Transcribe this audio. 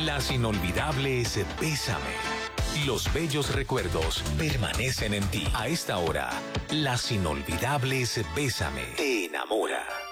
Las inolvidables Bésame. Los bellos recuerdos permanecen en ti. A esta hora, Las inolvidables Bésame te enamora.